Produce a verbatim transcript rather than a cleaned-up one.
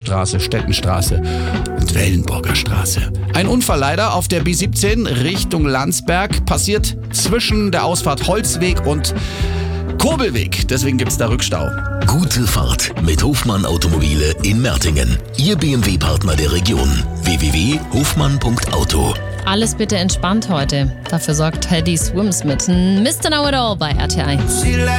Straße, Stettenstraße und Wellenburger Straße. Ein Unfall leider auf der B siebzehn Richtung Landsberg passiert zwischen der Ausfahrt Holzweg und Kurbelweg. Deswegen gibt's da Rückstau. Gute Fahrt mit Hofmann Automobile in Mertingen. Ihr B M W-Partner der Region. w w w punkt hofmann punkt auto. Alles bitte entspannt heute. Dafür sorgt Teddy Swims mit Mister Know It All bei R T I.